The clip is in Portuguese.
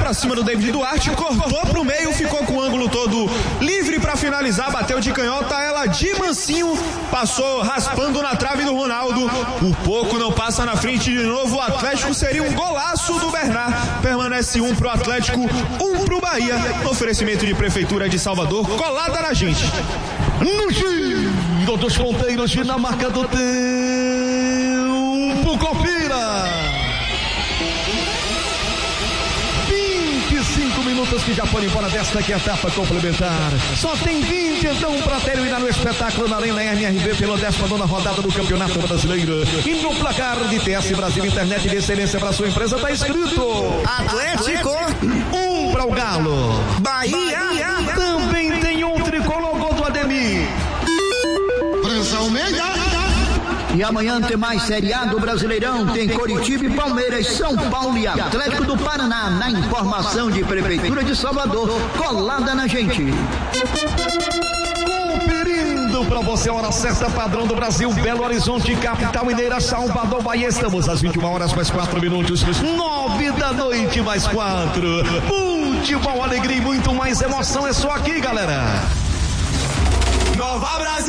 pra cima do David Duarte, cortou pro meio, ficou com o ângulo todo livre pra finalizar, bateu de canhota, ela de mansinho, passou raspando na trave do Ronaldo. Por pouco não passa na frente de novo, o Atlético seria um golaço do Bernard. Permanece 1 pro Atlético, 1 pro Bahia. Oferecimento de Prefeitura de Salvador, colada na gente. No giro dos ponteiros e na marca do tempo, confira. 25 minutos que já foram embora desta que é a etapa complementar. Só tem 20 então para terminar o espetáculo na Arena MRV pela 19ª rodada do Campeonato Brasileiro. E no placar de TS Brasil Internet de Excelência para sua empresa está escrito Atlético 1 para o Galo. Bahia. Também tem um tricolor gol do Ademir. Pressão média. E amanhã tem mais Série A do Brasileirão, tem Coritiba e Palmeiras, São Paulo e Atlético do Paraná, na informação de Prefeitura de Salvador, colada na gente. Conferindo para você a hora certa, padrão do Brasil, Belo Horizonte, capital mineira, Salvador, Bahia. Estamos às 21 horas mais 4 minutos, 9 da noite mais 4. Futebol, alegria e muito mais emoção, é só aqui, galera. Nova Brasil.